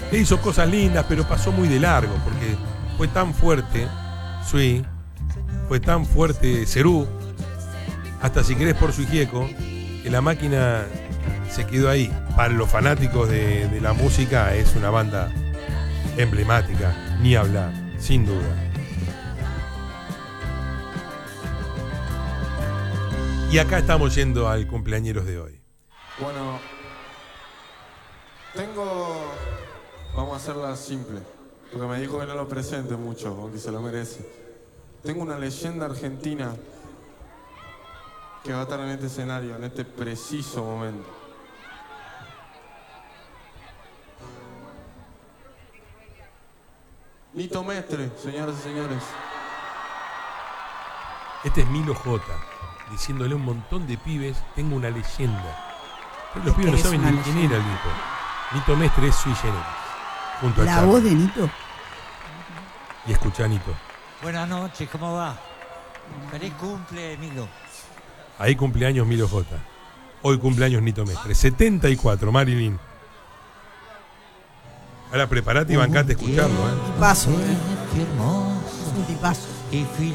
que hizo cosas lindas, pero pasó muy de largo, porque fue tan fuerte Sui, fue tan fuerte Cerú, hasta Si querés por su Gieco, que la máquina se quedó ahí. Para los fanáticos de la música es una banda emblemática, ni hablar, sin duda. Y acá estamos yendo al cumpleañeros de hoy. Bueno, vamos a hacerla simple, porque me dijo que no lo presente mucho, aunque se lo merece. Tengo una leyenda argentina que va a estar en este escenario, en este preciso momento. Nito Mestre, señoras y señores. Este es Milo J, diciéndole a un montón de pibes, tengo una leyenda. Los pibes no saben ni quién era el Nito. Nito Mestre es Sui Generis. Junto a La Charlie. voz de Nito. Y escuchá, Nito. Buenas noches, ¿cómo va? Feliz cumple, Milo. Ahí cumpleaños Milo J. Hoy cumpleaños Nito Mestre. 74, Marilyn. Ahora preparate y bancate a escucharlo, Tipazo, Es un tipazo.